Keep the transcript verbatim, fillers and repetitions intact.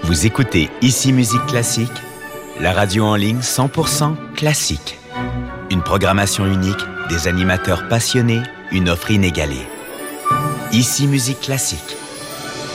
Vous écoutez Ici Musique Classique, la radio en ligne cent pour cent classique. Une programmation unique, des animateurs passionnés, une offre inégalée. Ici Musique Classique.